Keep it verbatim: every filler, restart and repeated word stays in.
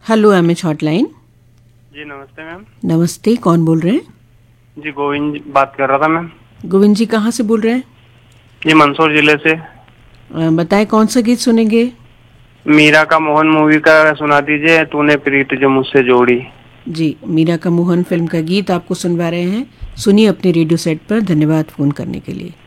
Hello M H hotline. जी नमस्ते ma'am. नमस्ते, कौन बोल रहे हैं? जी गोविंद बात कर रहा था मैम। गोविंद जी कहाँ से बोल रहे हैं? जी मंदसौर जिले से। अ, बताएं कौन सा गीत सुनेंगे? मीरा का मोहन मूवी का सुना दीजिए, तूने प्रीत जो मुझसे जोड़ी। जी, मीरा का मोहन फिल्म का गीत आपको सुनवा रहे हैं। सुनिए अपने रेडियो सेट पर। धन्यवाद फ़ोन करने के लिए।